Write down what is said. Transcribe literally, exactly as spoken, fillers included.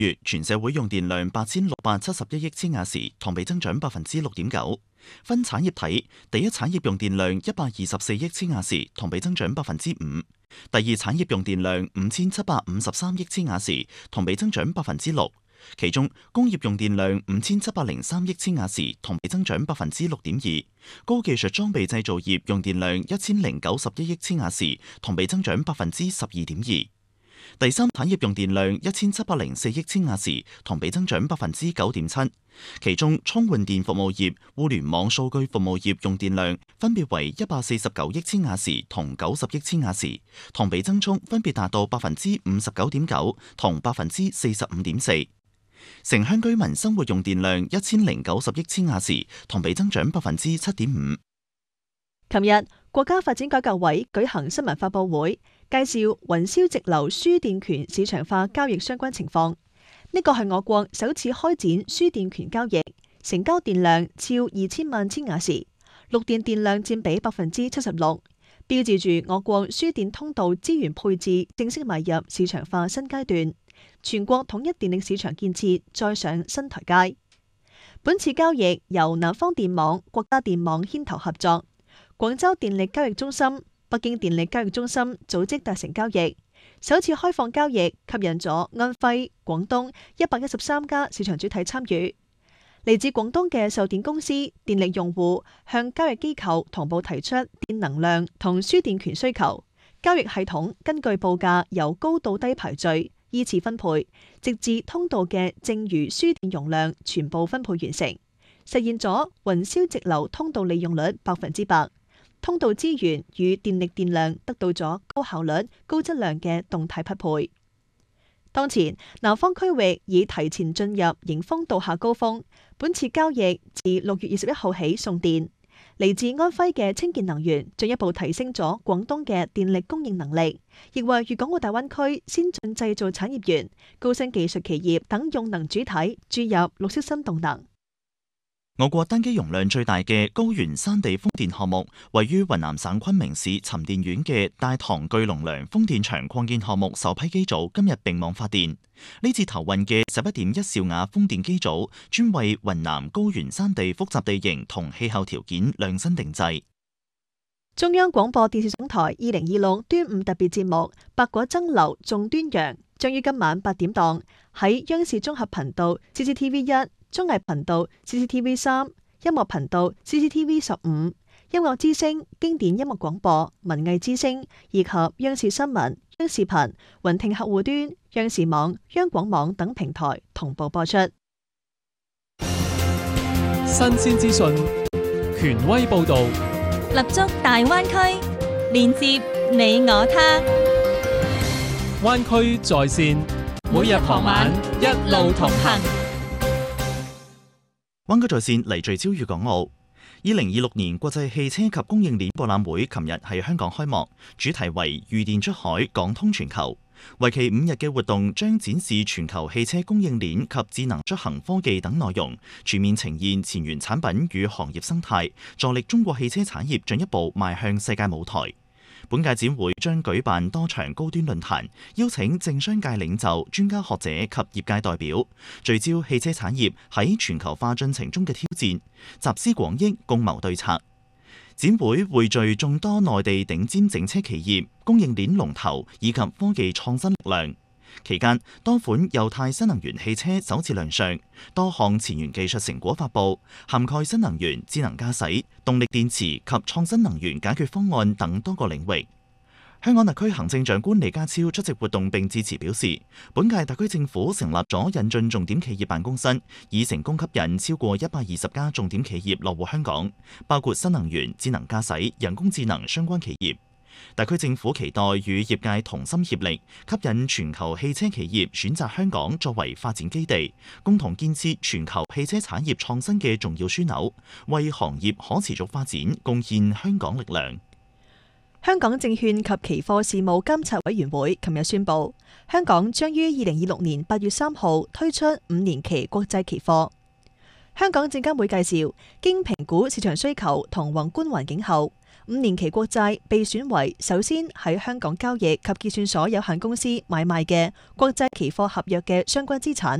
月全社會用電量八千六百七十一億千瓦時，同比增長百分之六點九。分產業睇，第一產業用電量一百二十四億千瓦時，同比增長百分之五；第二產業用電量五千七百五十三億千瓦時，同比增長百分之六。其中工業用電量五千七百零三億千瓦時，同比增長百分之六點二；高技術裝備製造業用電量一千零九十一億千瓦時，同比增長百分之十二點二。第三產業用電量一千七百零四億千瓦時，同比增長百分之九點七。其中充換電服務業、互聯網數據服務業用電量分別為一百四十九億千瓦時同九十億千瓦時，同比增速分別達到百分之五十九點九同百分之四十五點四。城鄉居民生活用電量一千零九十億千瓦時，同比增長百分之七點五。 琴日國家發展改革委舉行新聞發佈會，介紹雲霄直流輸電權市場化交易相關情況。呢個係我國首次開展輸電權交易，成交電量超二千萬千瓦時，綠電電量佔比百分之七十六，標誌住我國輸電通道資源配置正式邁入市場化新階段，全國統一電力市場建設再上新台階。本次交易由南方電網、國家電網牽頭合作，廣州電力交易中心、北京電力交易中心組織達成交易。首次開放交易吸引咗安徽、廣東一百一十三家市場主體參與。嚟自廣東嘅售電公司、電力用戶向交易機構同步提出電能量同輸電權需求，交易系統根據報價由高到低排序，依次分配，直至通道嘅剩餘輸電容量全部分配完成，實現咗雲霄直流通道利用率百分之百。通道資源與電力電量得到咗高效率、高質量嘅動態匹配。當前南方區域已提前進入迎峰度夏高峰，本次交易自六月二十一號起送電。嚟自安徽嘅清潔能源進一步提升咗廣東嘅電力供應能力，亦為粵港澳大灣區先進製造產業園、高新技術企業等用能主體注入綠色新動能。 我國單機容量最大嘅高原山地風電項目，位於雲南省昆明市沉澱縣嘅大唐巨龍梁風電場擴建項目首批機組今日併網發電。呢次投運嘅十一點一兆瓦風電機組，專為雲南高原山地複雜地形同氣候條件量身定製。 中央廣播電視總台二零二六端午特別節目《百果爭流頌端陽》將於今晚八點檔喺央視綜合頻道 C C T V 一。綜藝頻道 C C T V 三、音樂頻道 C C T V 十五、音樂之聲、經典音樂廣播、文藝之聲以及央視新聞、央視頻、雲聽客戶端、央視網、央廣網等平台同步播出。 新鮮資訊，權威報導， 立足大灣區，連接你我他。 灣區在線，每日傍晚一路同行。 灣區在線嚟聚焦粵港澳。二零二六年國際汽車及供應鏈博覽會琴日喺香港開幕，主題為御電出海，港通全球。為期五日嘅活動將展示全球汽車供應鏈及智能出行科技等內容，全面呈現前沿產品與行業生態，助力中國汽車產業進一步邁向世界舞台。本屆展會將舉辦多場高端論壇，邀請政商界領袖、專家學者及業界代表，聚焦汽車產業喺全球化進程中嘅挑戰，集思廣益，共謀對策。展會匯聚眾多內地頂尖整車企業、供應鏈龍頭以及科技創新力量。期間，多款油態新能源汽車首次亮相，多項前沿技術成果發布，涵蓋新能源、智能駕駛、動力電池及創新能源解決方案等多個領域。香港特區行政長官李家超出席活動並致辭表示，本屆特區政府成立咗引進重點企業辦公室，已成功吸引超過一百二十家重點企業落戶香港，包括新能源、智能駕駛、人工智能相關企業。特區政府期待與業界同心協力，吸引全球汽車企業選擇香港作為發展基地，共同建設全球汽車產業創新嘅重要樞紐，為行業可持續發展貢獻香港力量。 香港證券及期貨事務監察委員會琴日宣布，香港將於二零二六年八月三號推出五年期國債期貨。香港證監會介紹，經評估市場需求同宏觀環境後， 五年期國債被選為首先喺香港交易及結算所有限公司買賣嘅國際期貨合約嘅相關資產。